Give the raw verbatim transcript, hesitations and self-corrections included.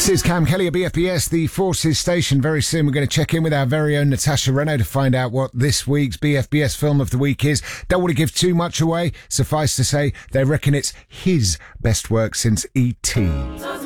This is Cam Kelly at B F B S, the Forces Station. Very soon we're going to check in with our very own Natasha Renaud to find out what this week's B F B S film of the week is. Don't want to give too much away. Suffice to say, they reckon it's his best work since E T